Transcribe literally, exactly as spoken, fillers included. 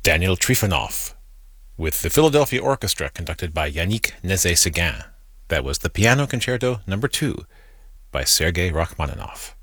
Daniel Trifonov, with the Philadelphia Orchestra conducted by Yannick Nézet-Séguin. That was the Piano Concerto Number two by Sergei Rachmaninoff.